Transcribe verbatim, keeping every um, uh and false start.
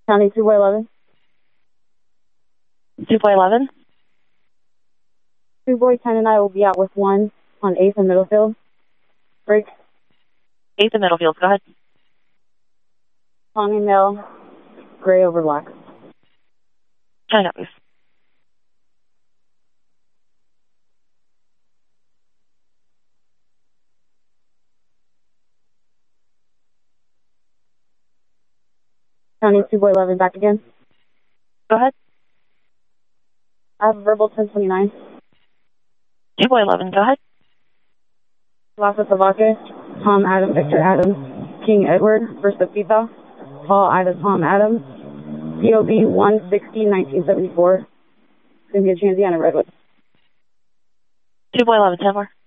County two by eleven. two by eleven. Two boy ten and I will be out with one on eighth and Middlefield. Break. eighth and Middlefield, go ahead. Long and male, gray over black. ten copies. County two by eleven, back again. Go ahead. I have verbal ten twenty-nine. two by eleven, go ahead. Lasa Savake, Tom Adams, Victor Adams, King Edward, First of Pita, Paul Ida Tom Adams, P O B one sixteen nineteen seventy-four, Cynthia Chansiana Redwood. two by eleven, ten more.